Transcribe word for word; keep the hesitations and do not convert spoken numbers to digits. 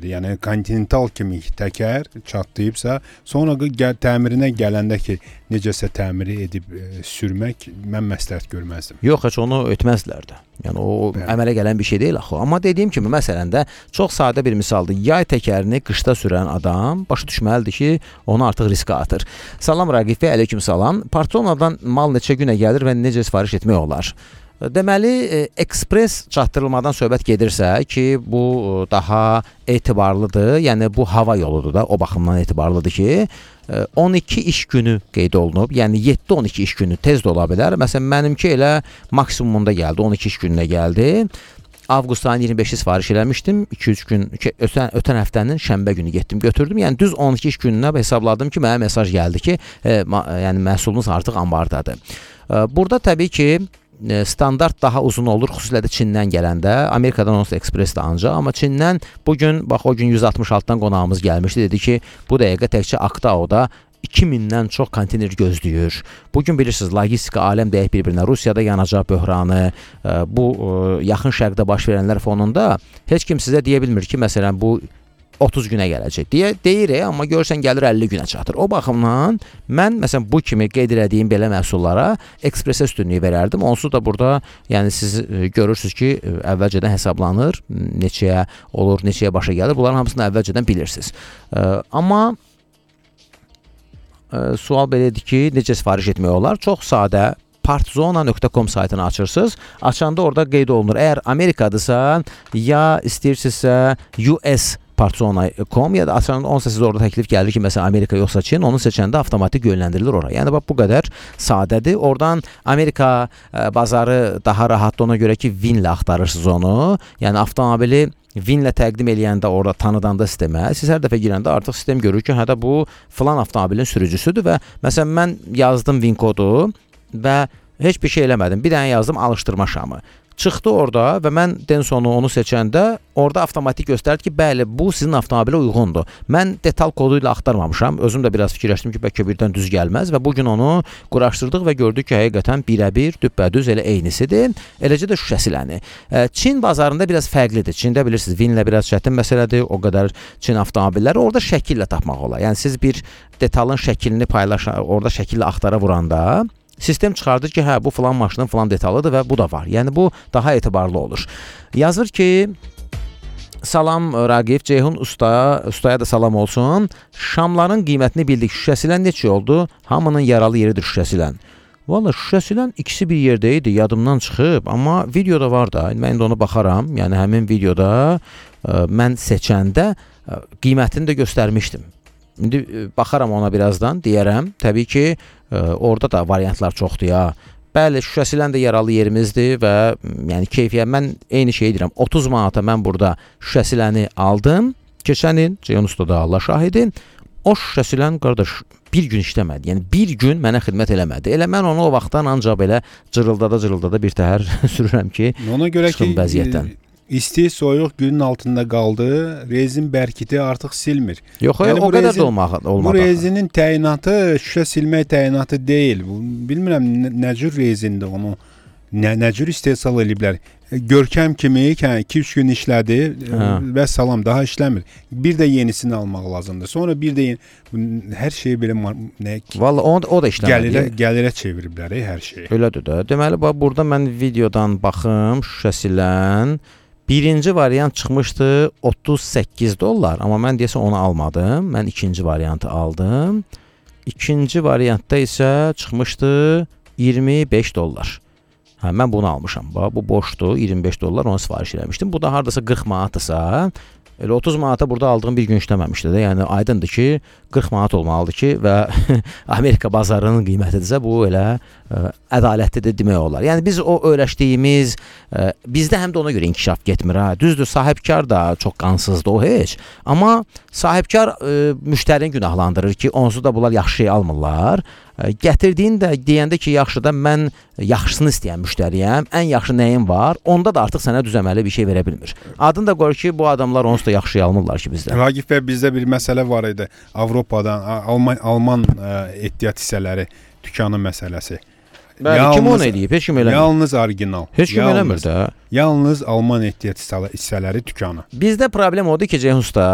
idi. Yəni Continental kimi təkər çatlayıbsa, sonra gəl, təmirinə gələndə ki, necəsə təmiri edib e, sürmək mən məsləhət görməzdim. Yox, heç onu ötməzdilər də. Yəni o Bəli. əmələ gələn bir şey deyil axı. Amma dediyim kimi məsələn də çox sadə bir misaldır. Yay təkərini qışda sürən adam başa düşməlidir ki, onu artıq riskə atır. Salam Raqif bəy, aleyküm salam. Parçonadan mal neçə günə gəlir və necə sifariş etmək olar? Deməli, ekspres çatdırılmadan söhbət gedirsə ki, bu daha etibarlıdır. Yəni bu hava yoludur da, o baxımdan etibarlıdır ki, on iki iş günü qeyd olunub. Yəni yeddi on iki iş günü tez də ola bilər. Məsələn, mənimki elə maksimumunda gəldi, on iki iş gününə gəldi. Avqust ayının iyirmi beşi sifariş eləmişdim. iki üç gün ötən, ötən həftənin şənbə günü getdim, götürdüm. Yəni düz on iki iş gününə hesabladım ki, mənə mesaj gəldi ki, e, ma, yəni məhsulunuz artıq ambardadır. E, burada təbii ki, standart daha uzun olur, xüsusilə də Çindən gələndə. Amerikadan onsuz ekspres də ancaq, amma Çindən bugün, bax o gün yüz altmış altıdan qonağımız gəlmişdi, dedi ki, bu dəqiqə təkcə Aktaoda iki mindən çox konteyner gözləyir. Bugün bilirsiniz, logistika aləm dəyək bir-birinə. Rusiyada yanacaq böhranı, bu yaxın şərqdə baş verənlər fonunda heç kim sizə deyə bilmir ki, məsələn, bu otuz günə gələcək deyə deyir, amma görürsən gəlir əlli günə çatır. O baxımdan mən məsələn bu kimi qeyd etdiyim belə məhsullara ekspresə üstünlüyü verərdim. Onsuz da burada yəni siz görürsüz ki, əvvəlcədən hesablanır, neçəyə olur, neçəyə başa gəlir. Bunların hamısını əvvəlcədən bilirsiniz. Amma sual belədir ki, necə sifariş etmək olar? Çox sadə. partzona nöqtə com saytını açırsınız. Açanda orada qeyd olunur. Əgər Amerikadırsa ya istəyirsinizsə U S partzona nöqtə com ya da açanda onsa siz orada təklif gəlir ki, məsələn Amerika yoxsa Çin, onu seçəndə avtomatik yönləndirilir oraya. Yəni bax bu qədər sadədir. Oradan Amerika bazarı daha rahatdır, ona görə ki, vinlə axtarırsınız onu. Yəni avtomobili vinlə təqdim eləyəndə orada tanıdanda sistemə, siz hər dəfə girəndə artıq sistem görür ki, hə də bu filan avtomobilin sürücüsüdür və məsələn mən yazdım vin kodu və heç bir şey eləmədim. Bir dənə yazdım alışdırma şamı. Çıxdı orada və mən den sonu onu seçəndə orada avtomatik göstərdi ki, bəli, bu sizin avtomobilə uyğundur. Mən detal kodu ilə axtarmamışam. Özüm də biraz fikirləşdim ki, bəlkə birdən düz gəlməz və bugün onu quraşdırdıq və gördük ki, həqiqətən birə-bir, düppədüz elə eynisidir. Eləcə də şüşəsiləni. Çin bazarında biraz fərqlidir. Çində bilirsiniz, vinlə biraz çətin məsələdir. O qədər Çin avtomobilləri orada şəkillə tapmaq olar. Yəni siz bir detalın şəklini paylaşa, orada şəkillə axtara vuranda sistem çıxardır ki, hə, bu filan maşının filan detalıdır və bu da var. Yəni bu daha etibarlı olur. Yazır ki, salam Raqif, Ceyhun ustaya, ustaya da salam olsun. Şamların qiymətini bildik. Şüşəsilən neçə oldu? Hamının yaralı yeridir şüşəsilən. Valla şüşəsilən ikisi bir yerdə idi, yadımdan çıxıb, amma videoda var da, mən də onu baxaram. Yəni həmin videoda ə, mən seçəndə ə, qiymətini də göstərmişdim. İndi baxaram ona birazdan, deyərəm. Təbii ki, ə, orada da variantlar çoxdur ya. Bəli, şüşəsilən də yaralı yerimizdir və yəni keyfiyyət, mən eyni şey deyirəm. otuz manata mən burada şüşəsiləni aldım. Keçən il Ceyhun usta da Allah şahidi. O şüşəsilən qardaş bir gün işləmədi. Yəni bir gün mənə xidmət eləmədi. Elə mən onu o vaxtdan ancaq belə cırıldada cırıldada bir təhər sürürəm ki, ona görə ki, vəziyyətdən. İsti, soyuq günün altında qaldı, rezin bərkiti artıq silmir. Yox, yəni, o qədər də olmaq, olmadı. Bu rezinin təyinatı şüşə silmək təyinatı deyil. Bilmirəm nə cür rezindir onu, nə, nə cür istehsal ediblər. Görkəm kimi iki üç gün işlədi hə. Və salam, daha işləmir. Bir də yenisini almaq lazımdır. Sonra bir də yeni, hər şeyi belə nə ki, Vallahi o, o da işləmədi. Gəlirə, gəlirə çeviriblər hər şeyi. Elədir də. Deməli, bax, burada mən videodan baxım, şüşəsilən. Birinci variant çıxmışdı otuz səkkiz dollar, amma mən deyəsə onu almadım. Mən ikinci variantı aldım. İkinci variantda isə çıxmışdı iyirmi beş dollar. Hə, mən bunu almışam. Bax, bu boşdur, iyirmi beş dollar onu sifariş eləmişdim. Bu da hardasa qırx manatdırsa, elə otuz manata burada aldığım bir gün işləməmişdi də. Yəni aydındır ki, qırx manat olmalıdır ki və Amerika bazarının qiymətidirsə bu elə ə, ədalətlidir demək olar. Yəni biz o öyrəşdiyimiz, ə, bizdə həm də ona görə inkişaf getmir ha. Düzdür, sahibkar da çox qansızdır o heç. Amma sahibkar ə, müştərini günahlandırır ki, onsuz da bunlar yaxşı şey almırlar. Gətirdiyin də deyəndə ki, yaxşı da mən yaxşısını istəyən müştəriyəm, ən yaxşı nəyim var, onda da artıq sənə düzəməli bir şey verə bilmir. Adını da qoyur ki, bu adamlar onsuz da yaxşı şey almırlar ki bizdən. Raqif bəy, bizdə bir məsələ var idi. Avropadan, Alman, Alman ə, ehtiyat hissələri dükanı məsələsi. Bəli, yalnız, kim onu edib? Heç kim eləmir. Yalnız orijinal. Heç kim eləmir də. Yalnız Alman ehtiyat hissələri dükanı. Bizdə problem odur ki, Ceyhun usta,